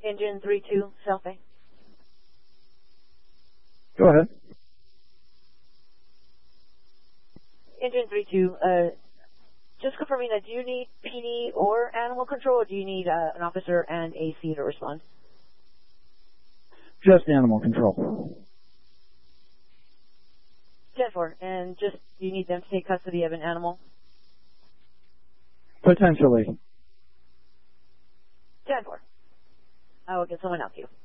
Engine 3-2, South Bay. Go ahead. Engine 3-2, just confirming that do you need PD or animal control, or do you need an officer and AC to respond? Just animal control. 10-4, and just, do you need them to take custody of an animal? Potentially. 10-4. I will get someone out to you.